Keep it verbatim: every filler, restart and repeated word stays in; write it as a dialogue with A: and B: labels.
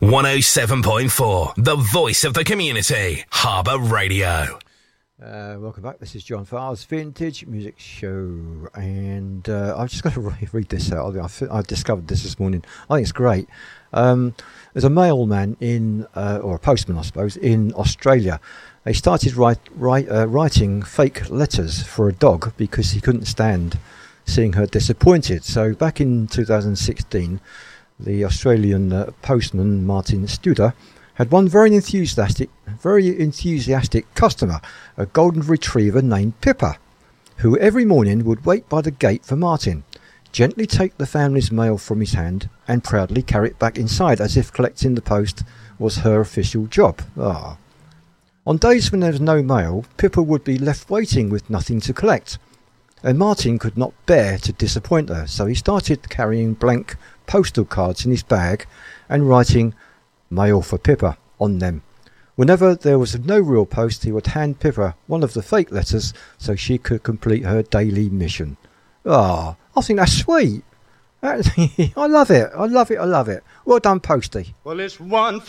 A: one oh seven point four, the voice of the community, Harbour Radio.
B: Uh, welcome back. This is John Farr's Vintage Music Show, and uh, I've just got to re- read this out. I, I discovered this this morning. I think it's great. Um, there's a mailman in, uh, or a postman, I suppose, in Australia. They started write, write, uh, writing fake letters for a dog because he couldn't stand seeing her disappointed. So back in two thousand sixteen, the Australian uh, postman Martin Studer had one very enthusiastic, very enthusiastic customer, a golden retriever named Pippa, who every morning would wait by the gate for Martin, gently take the family's mail from his hand and proudly carry it back inside as if collecting the post was her official job. Ah. On days when there was no mail, Pippa would be left waiting with nothing to collect, and Martin could not bear to disappoint her, so he started carrying blank postal cards in his bag and writing "Mail for Pippa" on them. Whenever there was no real post, he would hand Pippa one of the fake letters so she could complete her daily mission. Ah, I think that's sweet. I love it. I love it. I love it. Well done, Posty.
C: Well, it's one